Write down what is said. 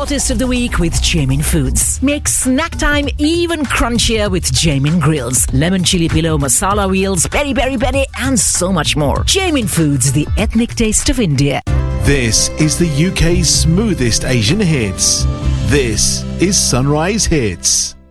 taste of the week with Jamin Foods. Make snack time even crunchier with Jamin Grills, lemon chili pillow, masala wheels, peri peri peri, and so much more. Jamin Foods, the ethnic taste of India. This is the UK's smoothest Asian hits. This is Sunrise Hits.